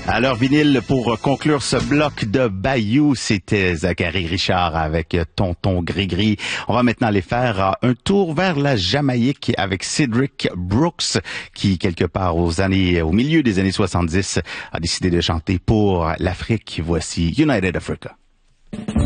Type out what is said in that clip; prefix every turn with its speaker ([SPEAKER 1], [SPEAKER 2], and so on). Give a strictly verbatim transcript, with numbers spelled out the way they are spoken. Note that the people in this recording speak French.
[SPEAKER 1] Alors, vinyle, pour conclure ce bloc de Bayou, c'était Zachary Richard avec Tonton Gris-Gris. On va maintenant aller faire un tour vers la Jamaïque avec Cedric Brooks, qui, quelque part aux années, au milieu des années soixante-dix, a décidé de chanter pour l'Afrique. Voici United Africa.